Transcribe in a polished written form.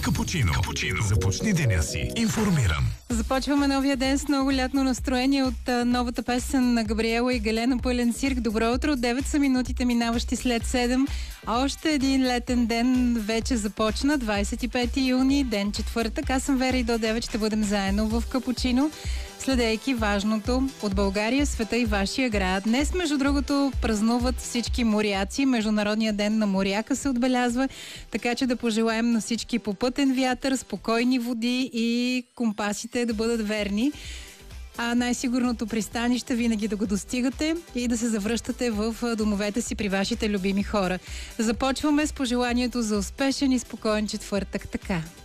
Капучино. Започни деня си информиран. Започваме новия ден с много лятно настроение от новата песен на Габриела и Галена "Пълен цирк". Добро утро, 9 са минутите минаващи след 7. Още един летен ден вече започна, 25 юни, ден четвъртък. Аз съм Вера и до 9 ще бъдем заедно в Капучино, следейки важното от България, света и вашия град. Днес, между другото, празнуват всички моряци. Международния ден на моряка се отбелязва, така че да пожелаем на всички попътен вятър, спокойни води и компасите да бъдат верни. А най-сигурното пристанище винаги да го достигате и да се завръщате в домовете си при вашите любими хора. Започваме с пожеланието за успешен и спокоен четвъртък. Така.